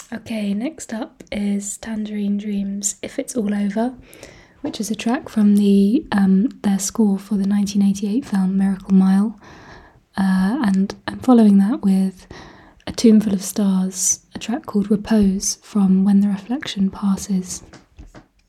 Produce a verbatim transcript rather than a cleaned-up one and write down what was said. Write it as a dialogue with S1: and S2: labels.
S1: Okay, next up is Tangerine Dream's If It's All Over, which is a track from the um, their score for the nineteen eighty-eight film Miracle Mile. Uh, and I'm following that with A Tomb Full of Stars, a track called Repose from When the Reflection Passes.